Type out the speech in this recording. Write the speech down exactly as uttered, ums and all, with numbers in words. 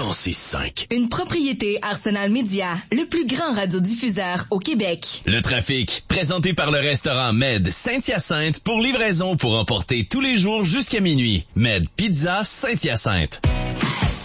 cent six cinq. Une propriété Arsenal Média, le plus grand radiodiffuseur au Québec. Le trafic, présenté par le restaurant Med Saint-Hyacinthe pour livraison pour emporter tous les jours jusqu'à minuit. Med Pizza Saint-Hyacinthe.